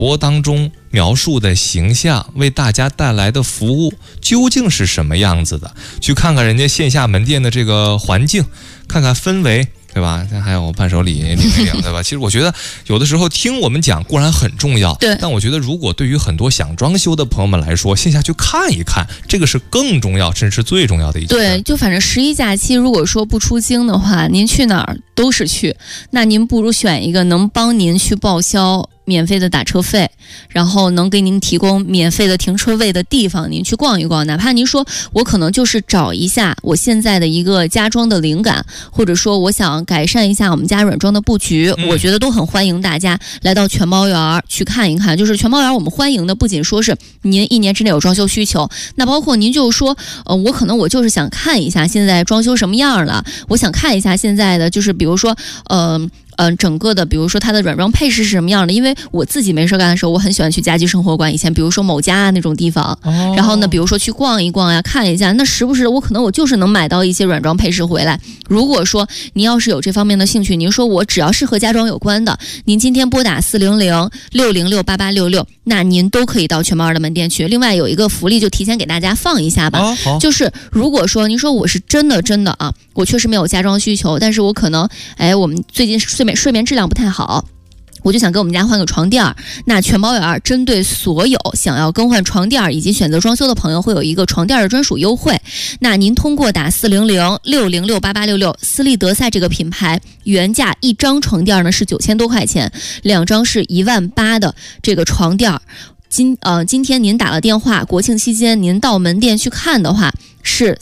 播当中描述的形象，为大家带来的服务究竟是什么样子的？去看看人家线下门店的这个环境，看看氛围，对吧？还有伴手礼领，对吧？其实我觉得有的时候听我们讲固然很重要， 对， 但我觉得如果对于很多想装修的朋友们来说，线下去看一看，这个是更重要，甚至是最重要的一件事。 对，就反正11假期，如果说不出京的话，您去哪儿都是去，那您不如选一个能帮您去报销免费的打车费，然后能给您提供免费的停车位的地方，您去逛一逛。哪怕您说我可能就是找一下我现在的一个家装的灵感，或者说我想改善一下我们家软装的布局，我觉得都很欢迎大家来到全包园去看一看。就是全包园我们欢迎的不仅说是您1年之内有装修需求，那包括您就是说我可能我就是想看一下现在装修什么样了，我想看一下现在的就是比如说整个的比如说它的软装配饰是什么样的。因为我自己没事干的时候，我很喜欢去家居生活馆，以前比如说某家那种地方，然后呢比如说去逛一逛呀，看一下，那时不时我可能我就是能买到一些软装配饰回来。如果说您要是有这方面的兴趣，您说我只要是和家装有关的，您今天拨打400-606-8866，那您都可以到全包园的门店去。另外有一个福利就提前给大家放一下吧，就是如果说您说我是真的啊，我确实没有家装需求，但是我可能我们最近睡眠质量不太好，我就想给我们家换个床垫，那全包园针对所有想要更换床垫以及选择装修的朋友，会有一个床垫的专属优惠。那您通过打400-606-8866，斯利德赛这个品牌原价1张床垫呢是9000多块钱，2张是18000的这个床垫。今天您打了电话，国庆期间您到门店去看的话，是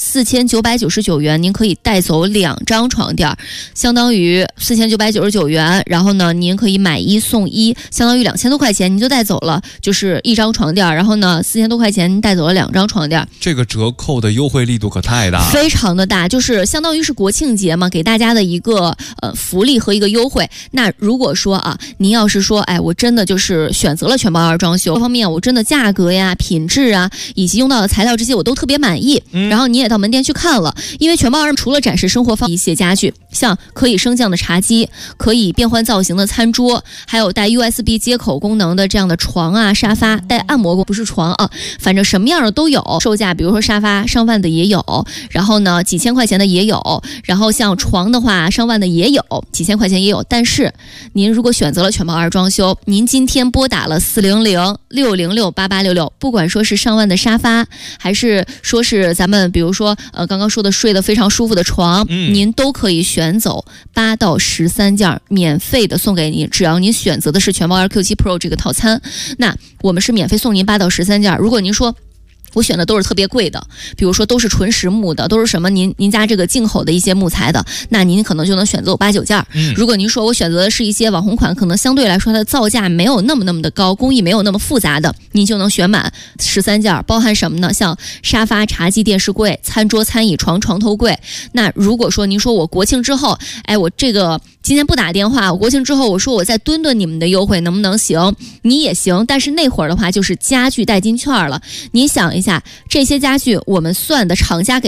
4999元，您可以带走2张床垫，相当于4999元。然后呢，您可以买1送1，相当于2000多块钱，您就带走了，就是1张床垫。然后呢，4000多块钱您带走了2张床垫。 这个折扣的优惠力度可太大了， 非常的大，就是相当于是国庆节嘛，给大家的一个福利和一个优惠。那如果说您要是说我真的就是选择了全包园装修方面，我真的价格呀、品质啊，以及用到的材料这些我都特别满意，然后你也到门店去看了。因为全包园除了展示生活方一些家具，像可以升降的茶几，可以变换造型的餐桌，还有带 USB 接口功能的这样的床啊、沙发，带按摩不是床反正什么样的都有。售价比如说沙发上万的也有，然后呢几千块钱的也有，然后像床的话上万的也有，几千块钱也有。但是您如果选择了全包园装修，您今天拨打了400-606-8866，不管说是上万的沙发，还是说是咱们比如说刚刚说的睡得非常舒服的床，您都可以选走8到13件免费的送给您，只要您选择的是全包园 Q7 Pro 这个套餐，那我们是免费送您8到13件。如果您说我选的都是特别贵的，比如说都是纯实木的，都是什么您家这个进口的一些木材的，那您可能就能选择8、9件。如果您说我选择的是一些网红款，可能相对来说它的造价没有那么的高，工艺没有那么复杂的，您就能选满13件，包含什么呢？像沙发、茶几、电视柜、餐桌、餐椅、床头柜。那如果说您说我国庆之后，我这个今天不打电话，我国庆之后我说我再蹲你们的优惠能不能行？你也行，但是那会儿的话就是家具代金券了。你想一下，这些家具我们算的厂家给